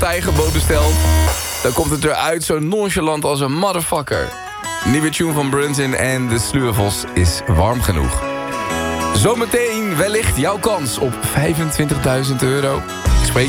tijgerboten stelt... dan komt het eruit zo nonchalant als een motherfucker. Nieuwe tune van Brunson en de Sluurvos is warm genoeg. Zometeen wellicht jouw kans op €25.000.